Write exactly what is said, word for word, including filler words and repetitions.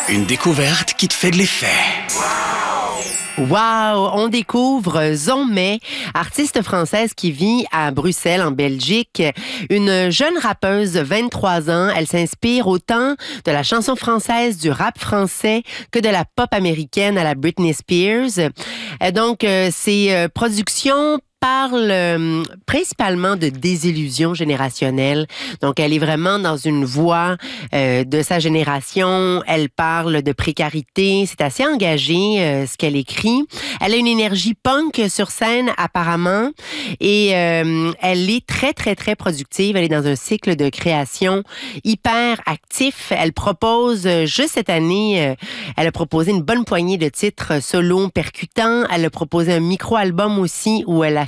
Une découverte qui te fait de l'effet. Wow! On découvre Zomé, artiste française qui vit à Bruxelles, en Belgique. Une jeune rappeuse de vingt-trois ans. Elle s'inspire autant de la chanson française, du rap français, que de la pop américaine à la Britney Spears. Et donc, euh, ses euh, productions parle euh, principalement de désillusion générationnelle. Donc, elle est vraiment dans une voie euh, de sa génération. Elle parle de précarité. C'est assez engagé, euh, ce qu'elle écrit. Elle a une énergie punk sur scène, apparemment. Et euh, elle est très, très, très productive. Elle est dans un cycle de création hyper actif. Elle propose, euh, juste cette année, euh, elle a proposé une bonne poignée de titres solo percutants. Elle a proposé un micro-album aussi où elle a